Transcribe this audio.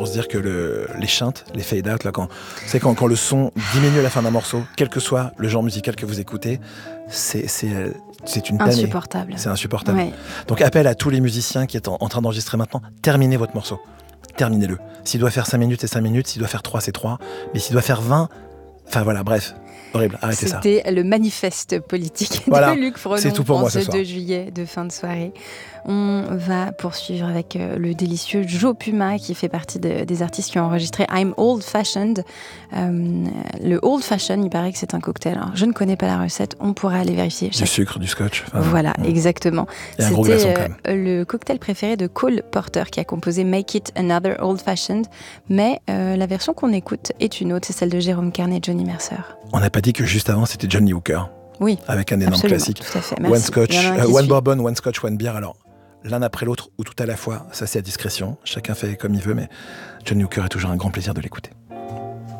pour se dire que les shunts, les fade-out, là, quand le son diminue à la fin d'un morceau, quel que soit le genre musical que vous écoutez, c'est une tannée. Insupportable. C'est insupportable. Ouais. Donc appel à tous les musiciens qui sont en train d'enregistrer maintenant, terminez votre morceau. Terminez-le. S'il doit faire 5 minutes, c'est 5 minutes. S'il doit faire 3, c'est 3. Mais s'il doit faire 20, enfin voilà, bref. Horrible, arrêtez ça. C'était le manifeste politique Voilà, de Luc Frenon c'est tout pour moi ce ce soir. 2 juillet de fin de soirée. On va poursuivre avec le délicieux Joe Puma qui fait partie des artistes qui ont enregistré I'm Old Fashioned. Le Old Fashioned, il paraît que c'est un cocktail. Alors, je ne connais pas la recette, on pourra aller vérifier. Du sucre, du scotch. Voilà, exactement. Il y a un gros glaçon quand même. Le cocktail préféré de Cole Porter qui a composé Make It Another Old Fashioned. Mais la version qu'on écoute est une autre, c'est celle de Jérôme Kern et Johnny Mercer. On n'a pas dit que juste avant, c'était Johnny Hooker. Oui, avec un énorme absolument, classique. Tout à fait. One scotch, one suit. bourbon, one scotch, one beer. Alors, l'un après l'autre ou tout à la fois, ça c'est à discrétion. Chacun fait comme il veut, mais Johnny Hooker est toujours un grand plaisir de l'écouter.